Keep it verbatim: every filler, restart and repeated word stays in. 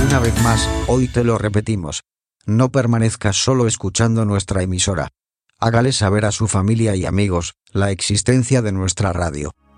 Una vez más, hoy te lo repetimos. No permanezcas solo escuchando nuestra emisora. Hágale saber a su familia y amigos la existencia de nuestra radio.